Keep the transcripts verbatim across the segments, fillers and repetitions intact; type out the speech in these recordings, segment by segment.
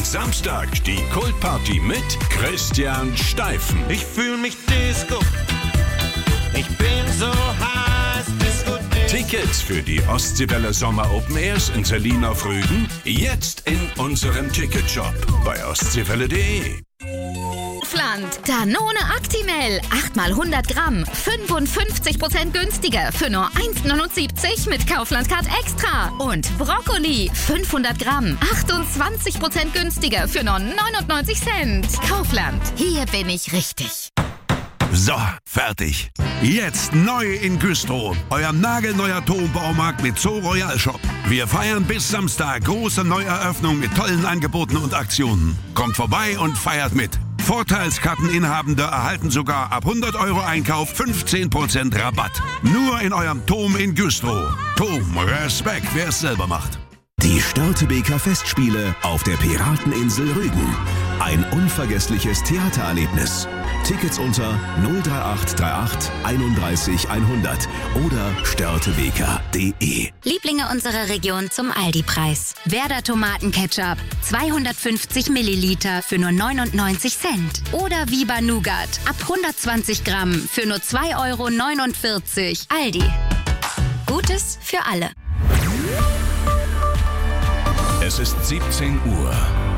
Samstag die Kultparty mit Christian Steifen. Ich fühl mich Disco. Ich bin so heiß, Disco, Disco. Tickets für die Ostseewelle Sommer Open Airs in Selin auf Rügen jetzt in unserem Ticketshop bei ostseewelle punkt de. Kaufland. Danone Actimel. acht mal hundert Gramm. fünfundfünfzig Prozent günstiger für nur eins neunundsiebzig mit Kaufland Card Extra. Und Brokkoli. fünfhundert Gramm. achtundzwanzig Prozent günstiger für nur neunundneunzig Cent. Kaufland. Hier bin ich richtig. So, fertig. Jetzt neu in Güstrow. Euer nagelneuer Turmbaumarkt mit Zoo Royal Shop. Wir feiern bis Samstag große Neueröffnung mit tollen Angeboten und Aktionen. Kommt vorbei und feiert mit. Vorteilskarteninhabende erhalten sogar ab hundert Euro Einkauf fünfzehn Prozent Rabatt. Nur in eurem Turm in Güstrow. Turm, Respekt, wer es selber macht. Die Störtebeker Festspiele auf der Pirateninsel Rügen. Ein unvergessliches Theatererlebnis. Tickets unter null drei acht drei acht einunddreißig hundert oder störtebeker punkt de. Lieblinge unserer Region zum Aldi-Preis. Werder Tomatenketchup, zweihundertfünfzig Milliliter für nur neunundneunzig Cent. Oder Viva Nougat, ab hundertzwanzig Gramm für nur zwei Euro neunundvierzig. Aldi. Gutes für alle. Es ist siebzehn Uhr.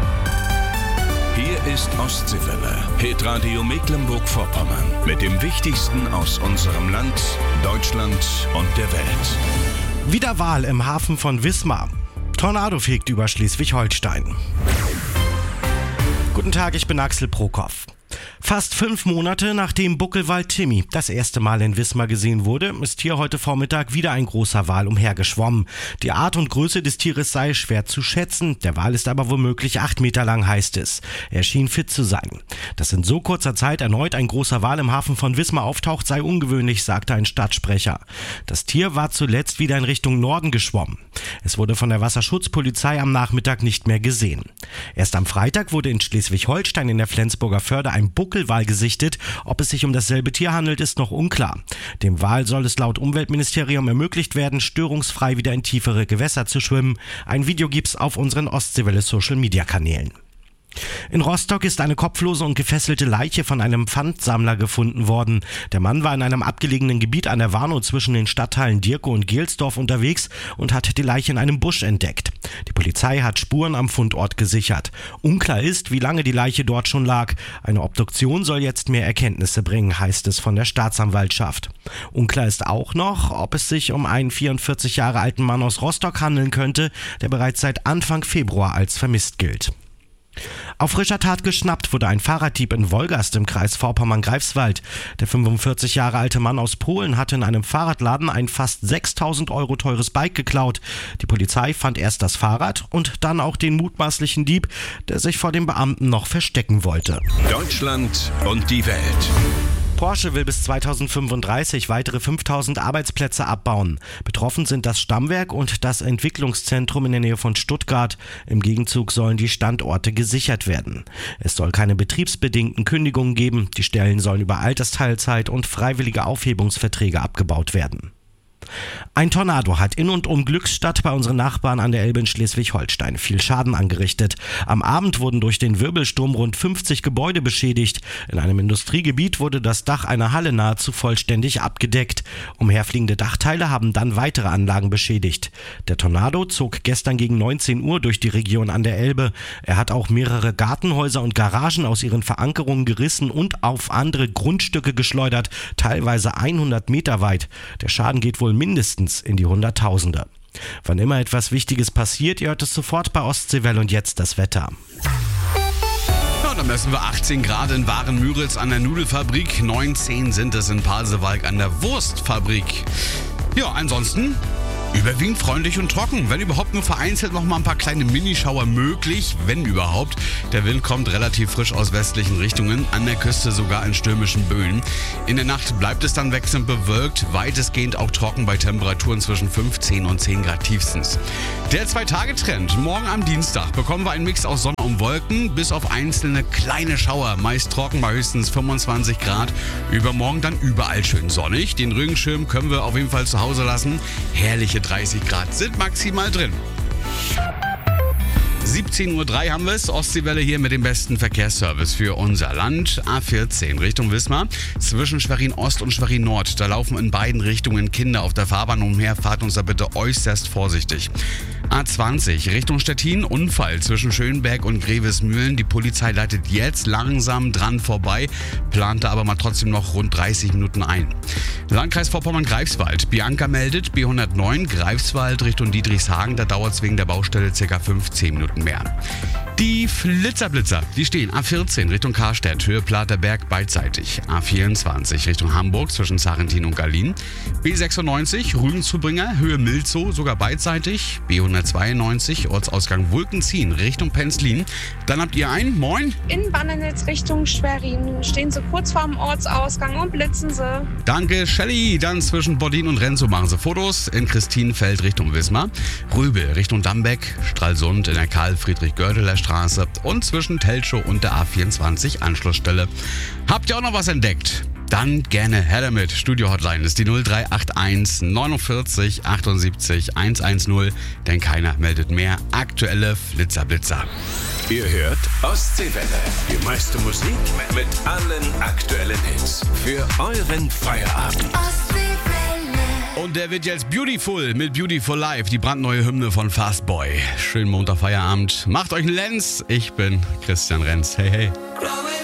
Hier ist Ostseewelle, Hitradio Mecklenburg-Vorpommern. Mit dem Wichtigsten aus unserem Land, Deutschland und der Welt. Wieder Wahl im Hafen von Wismar. Tornado fegt über Schleswig-Holstein. Guten Tag, ich bin Axel Prokop. Fast fünf Monate nachdem Buckelwal Timmy das erste Mal in Wismar gesehen wurde, ist hier heute Vormittag wieder ein großer Wal umhergeschwommen. Die Art und Größe des Tieres sei schwer zu schätzen, der Wal ist aber womöglich acht Meter lang, heißt es. Er schien fit zu sein. Dass in so kurzer Zeit erneut ein großer Wal im Hafen von Wismar auftaucht, sei ungewöhnlich, sagte ein Stadtsprecher. Das Tier war zuletzt wieder in Richtung Norden geschwommen. Es wurde von der Wasserschutzpolizei am Nachmittag nicht mehr gesehen. Erst am Freitag wurde in Schleswig-Holstein in der Flensburger Förde ein Buckelwal gesichtet. Ob es sich um dasselbe Tier handelt, ist noch unklar. Dem Wal soll es laut Umweltministerium ermöglicht werden, störungsfrei wieder in tiefere Gewässer zu schwimmen. Ein Video gibt's auf unseren Ostseewelle-Social-Media-Kanälen. In Rostock ist eine kopflose und gefesselte Leiche von einem Pfandsammler gefunden worden. Der Mann war in einem abgelegenen Gebiet an der Warnow zwischen den Stadtteilen Dirkow und Gelsdorf unterwegs und hat die Leiche in einem Busch entdeckt. Die Polizei hat Spuren am Fundort gesichert. Unklar ist, wie lange die Leiche dort schon lag. Eine Obduktion soll jetzt mehr Erkenntnisse bringen, heißt es von der Staatsanwaltschaft. Unklar ist auch noch, ob es sich um einen vierundvierzig Jahre alten Mann aus Rostock handeln könnte, der bereits seit Anfang Februar als vermisst gilt. Auf frischer Tat geschnappt wurde ein Fahrraddieb in Wolgast im Kreis Vorpommern-Greifswald. Der fünfundvierzig Jahre alte Mann aus Polen hatte in einem Fahrradladen ein fast sechstausend Euro teures Bike geklaut. Die Polizei fand erst das Fahrrad und dann auch den mutmaßlichen Dieb, der sich vor dem Beamten noch verstecken wollte. Deutschland und die Welt. Porsche will bis zweitausendfünfunddreißig weitere fünftausend Arbeitsplätze abbauen. Betroffen sind das Stammwerk und das Entwicklungszentrum in der Nähe von Stuttgart. Im Gegenzug sollen die Standorte gesichert werden. Es soll keine betriebsbedingten Kündigungen geben. Die Stellen sollen über Altersteilzeit und freiwillige Aufhebungsverträge abgebaut werden. Ein Tornado hat in und um Glückstadt bei unseren Nachbarn an der Elbe in Schleswig-Holstein viel Schaden angerichtet. Am Abend wurden durch den Wirbelsturm rund fünfzig Gebäude beschädigt. In einem Industriegebiet wurde das Dach einer Halle nahezu vollständig abgedeckt. Umherfliegende Dachteile haben dann weitere Anlagen beschädigt. Der Tornado zog gestern gegen neunzehn Uhr durch die Region an der Elbe. Er hat auch mehrere Gartenhäuser und Garagen aus ihren Verankerungen gerissen und auf andere Grundstücke geschleudert, teilweise hundert Meter weit. Der Schaden geht wohl mindestens in die Hunderttausende. Wann immer etwas Wichtiges passiert, ihr hört es sofort bei Ostseewelle und jetzt das Wetter. Ja, dann messen wir achtzehn Grad in Waren-Müritz an der Nudelfabrik, neunzehn sind es in Pasewalk an der Wurstfabrik. Ja, ansonsten überwiegend freundlich und trocken. Wenn überhaupt nur vereinzelt noch mal ein paar kleine Minischauer möglich, wenn überhaupt. Der Wind kommt relativ frisch aus westlichen Richtungen, an der Küste sogar in stürmischen Böen. In der Nacht bleibt es dann wechselnd bewölkt, weitestgehend auch trocken bei Temperaturen zwischen fünfzehn und zehn Grad tiefstens. Der Zwei-Tage-Trend. Morgen am Dienstag bekommen wir einen Mix aus Sonne und Wolken, bis auf einzelne kleine Schauer, meist trocken bei höchstens fünfundzwanzig Grad. Übermorgen dann überall schön sonnig. Den Regenschirm können wir auf jeden Fall zu Hause lassen. Herrliche dreißig Grad sind maximal drin. siebzehn Uhr drei haben wir es. Ostseewelle hier mit dem besten Verkehrsservice für unser Land. A vierzehn Richtung Wismar. Zwischen Schwerin Ost und Schwerin Nord. Da laufen in beiden Richtungen Kinder auf der Fahrbahn umher. Fahrt uns da bitte äußerst vorsichtig. A zwanzig Richtung Stettin. Unfall zwischen Schönberg und Grevesmühlen. Die Polizei leitet jetzt langsam dran vorbei. Plante aber mal trotzdem noch rund dreißig Minuten ein. Landkreis Vorpommern-Greifswald. Bianca meldet B hundertneun Greifswald Richtung Dietrichshagen. Da dauert es wegen der Baustelle ca. fünfzehn Minuten mehr. Die Flitzerblitzer, die stehen A vierzehn Richtung Karstedt, Höhe Platerberg beidseitig. A vierundzwanzig Richtung Hamburg zwischen Sarrentin und Gallien. B sechsundneunzig Rügenzubringer, Höhe Milzow, sogar beidseitig. B hundertzweiundneunzig Ortsausgang Wulkenzien Richtung Penzlin. Dann habt ihr ein, moin. In Bannernitz Richtung Schwerin stehen sie kurz vorm Ortsausgang und blitzen sie. Danke, Shelley. Dann zwischen Bodin und Renzo machen sie Fotos. In Christinenfeld Richtung Wismar. Rübel Richtung Dambeck. Stralsund in der Karl-Friedrich-Gördeler Straße. Und zwischen Telchow und der A vierundzwanzig Anschlussstelle. Habt ihr auch noch was entdeckt? Dann gerne her damit. Studio-Hotline ist die null drei acht eins neunundvierzig achtundsiebzig hundertzehn, denn keiner meldet mehr. Aktuelle Flitzerblitzer. Ihr hört Ostseewelle. Die meiste Musik mit allen aktuellen Hits. Für euren Feierabend. Und der wird jetzt Beautiful mit Beautiful Life, die brandneue Hymne von Fastboy. Schönen Montag Feierabend. Macht euch einen Lenz. Ich bin Christian Renz. Hey, hey.